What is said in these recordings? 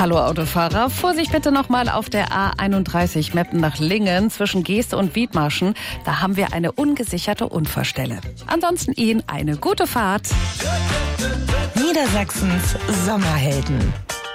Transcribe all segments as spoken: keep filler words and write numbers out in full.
Hallo Autofahrer, Vorsicht bitte nochmal auf der A einunddreißig Meppen nach Lingen zwischen Geest und Wiedmarschen. Da haben wir eine ungesicherte Unfallstelle. Ansonsten Ihnen eine gute Fahrt. Niedersachsens Sommerhelden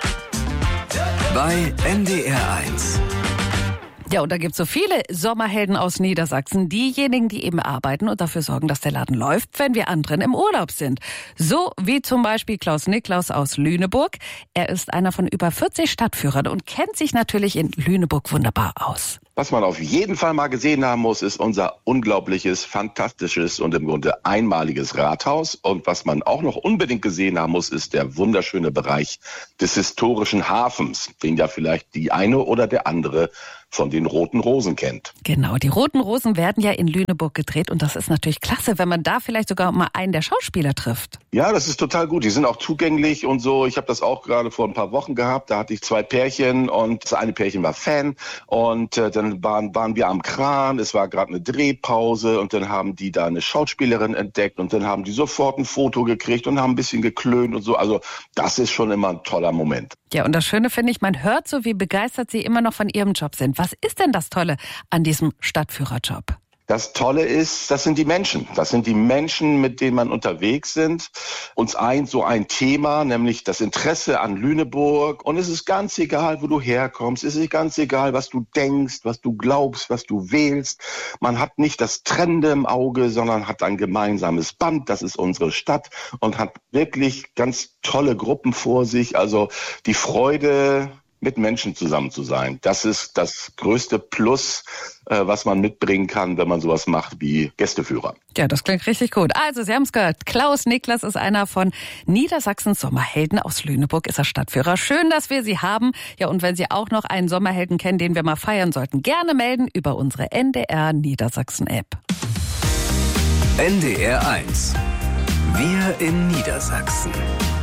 bei N D R eins. Ja, und da gibt's so viele Sommerhelden aus Niedersachsen. Diejenigen, die eben arbeiten und dafür sorgen, dass der Laden läuft, wenn wir anderen im Urlaub sind. So wie zum Beispiel Klaus Niklaus aus Lüneburg. Er ist einer von über vierzig Stadtführern und kennt sich natürlich in Lüneburg wunderbar aus. Was man auf jeden Fall mal gesehen haben muss, ist unser unglaubliches, fantastisches und im Grunde einmaliges Rathaus. Und was man auch noch unbedingt gesehen haben muss, ist der wunderschöne Bereich des historischen Hafens, den ja vielleicht die eine oder der andere von den Roten Rosen kennt. Genau, die Roten Rosen werden ja in Lüneburg gedreht und das ist natürlich klasse, wenn man da vielleicht sogar mal einen der Schauspieler trifft. Ja, das ist total gut. Die sind auch zugänglich und so. Ich habe das auch gerade vor ein paar Wochen gehabt. Da hatte ich zwei Pärchen und das eine Pärchen war Fan und äh, dann waren, waren wir am Kran. Es war gerade eine Drehpause und dann haben die da eine Schauspielerin entdeckt und dann haben die sofort ein Foto gekriegt und haben ein bisschen geklönt und so. Also das ist schon immer ein toller Moment. Ja, und das Schöne finde ich, man hört so, wie begeistert sie immer noch von ihrem Job sind. Was ist denn das Tolle an diesem Stadtführerjob? Das Tolle ist, das sind die Menschen. Das sind die Menschen, mit denen man unterwegs sind. Uns eint so ein Thema, nämlich das Interesse an Lüneburg. Und es ist ganz egal, wo du herkommst. Es ist ganz egal, was du denkst, was du glaubst, was du wählst. Man hat nicht das Trennende im Auge, sondern hat ein gemeinsames Band. Das ist unsere Stadt und hat wirklich ganz tolle Gruppen vor sich. Also die Freude, mit Menschen zusammen zu sein. Das ist das größte Plus, äh, was man mitbringen kann, wenn man sowas macht wie Gästeführer. Ja, das klingt richtig gut. Also, Sie haben es gehört. Klaus Niklaus ist einer von Niedersachsens Sommerhelden. Aus Lüneburg ist er Stadtführer. Schön, dass wir Sie haben. Ja, und wenn Sie auch noch einen Sommerhelden kennen, den wir mal feiern sollten, gerne melden über unsere N D R Niedersachsen App. N D R eins. Wir in Niedersachsen.